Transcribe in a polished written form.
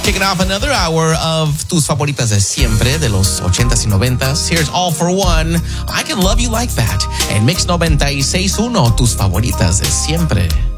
Kicking off another hour of tus favoritas de siempre, de los 80s y 90s. Here's All for One, I Can Love You Like That. En Mix 96.1, tus favoritas de siempre.